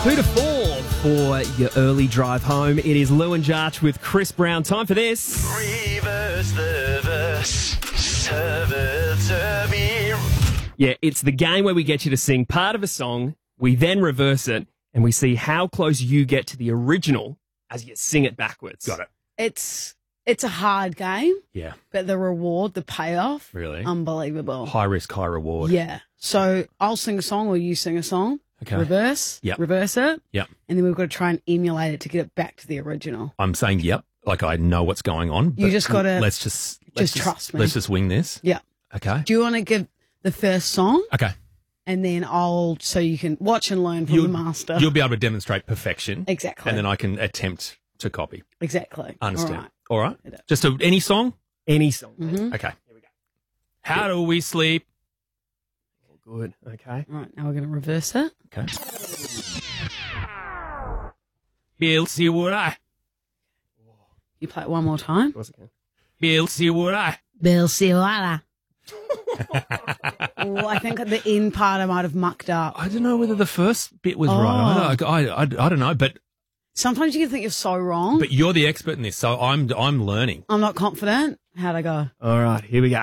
2 to 4 for your early drive home. It is Lou and Jarch with Chris Brown. Time for this. Reverse the verse, serve it to me. Yeah, it's the game where we get you to sing part of a song, we then reverse it, and we see how close you get to the original as you sing it backwards. Got it. It's a hard game, Yeah. but the reward, the payoff, Really? unbelievable. High risk, high reward. Yeah. So I'll sing a song or you sing a song. Okay. Reverse. Yep. Reverse it. Yep. And then we've got to try and emulate it to get it back to the original. I'm saying yep. Like I know what's going on. You but just gotta let's just trust me. Let's just wing this. Yeah. Okay. Do you want to give the first song Okay. and then so you can watch and learn from the master? You'll be able to demonstrate perfection. Exactly. And then I can attempt to copy. Exactly. Understand. All right. All right. Just any song? Any song. Mhm. Okay. Here we go. How do we sleep? Good. Okay. All right. Now we're going to reverse it. Okay. Bill, see what I. You play it one more time. Of course I can. Bill, see what I. Bill Siwala. Oh, I think at the end part I might have mucked up. I don't know whether the first bit was right. I don't know, but Sometimes you can think you're so wrong. you're the expert in this, so I'm learning. I'm not confident. How'd I go? All right, here we go.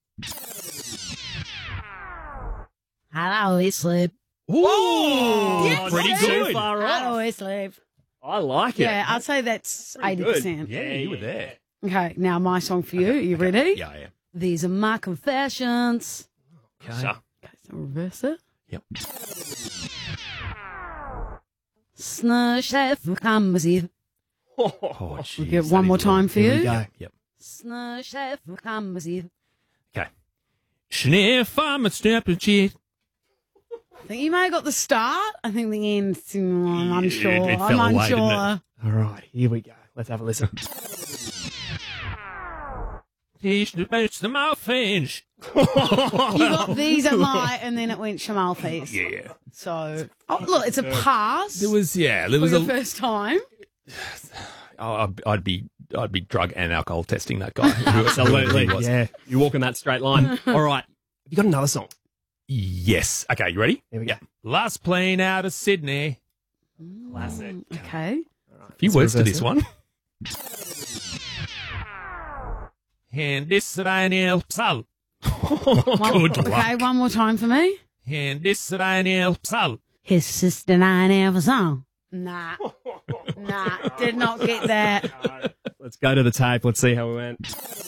Hello, we sleep. Ooh, Yes, pretty yes. good. Too far Hello, off. we sleep. I like it. Yeah, I'd say that's Pretty good. 80%. Yeah, you were there. Okay, now my song for you. Are you ready? Yeah, I am. These are my confessions. Okay. So, Okay, so reverse it. Yep. Snurchef comes here. Oh, We'll jeez, get that one more is time long. for here we you. go. Yep. Snurchef comes here. Okay. Sniff, I'm a step of cheese. I think you may have got the start. I think the end, I'm unsure. it I'm fell away, unsure. didn't all right, here we go. Let's have a listen. Teach the best of my finish. You got these at my, and then it went Shamal Feast. Yeah. So, look, it's a pass There was for a the first time. I'd be drug and alcohol testing that guy. Absolutely. Who he was. Yeah, you're walking that straight line. All right, have you got another song? Yes. Okay, you ready? Here we go. Last plane out of Sydney. Classic. Okay. A few Let's words to reverse this it. one. And this Rhino Psal. Good Okay, luck. one more time for me. And this Rhino Psal. His sister and I never saw. Nah, did not get that. Let's go to the tape. Let's see how we went.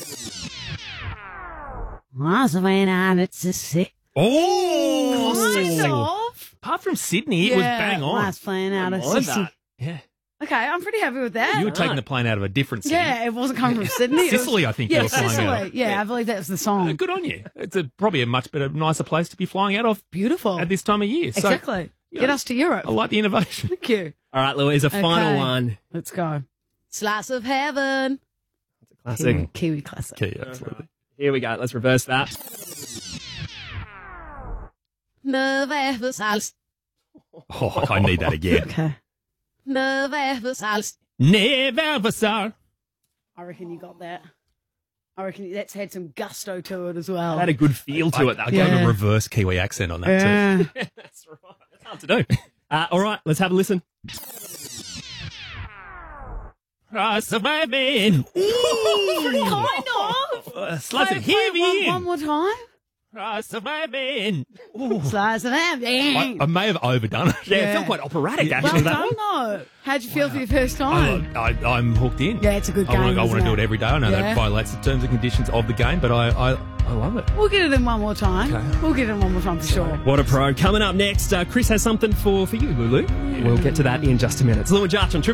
Was when I it's a sick. Oh! Kind of. Apart from Sydney, it was bang on. Last playing out of Mind Sissy. that. Yeah. Okay, I'm pretty happy with that. You were taking the plane out of a different city. Yeah, it wasn't coming from Sydney. It was- Sicily, I think you Yeah, were flying Sicily. out of. Yeah, I believe that was the song. Good on you. It's probably a much better, nicer place to be flying out of Beautiful. at this time of year. So Exactly. yeah. Get us to Europe. I like the innovation. Thank you. All right, Louise, a final Okay. one. Let's go. Slice of heaven. Classic. Kiwi classic. Okay, absolutely. Here we go. Let's reverse that. Never sals. Oh, I need that again. Okay. Never sals. Never saw. I reckon you got that. I reckon that's had some gusto to it as well. Had a good feel to it. I That gave Yeah. a reverse Kiwi accent on that yeah. too. That's right. That's hard to do. All right, let's have a listen. Surviving. Kind of. Slice it Play heavy one more time. Surviving. Slice of heaven. I may have overdone it. Yeah, it Yeah. felt quite operatic, Well actually. that done, one. though. How'd you feel for your first time? I'm hooked in. Yeah, it's a good game, I want isn't to do it? it every day. I know Yeah. that violates the terms and conditions of the game, but I love it. We'll get it in one more time. Okay. We'll get it in one more time for sure. What a pro. Coming up next, Chris has something for you, Lulu. We'll get to that in just a minute. It's Lou and Jarch on Triple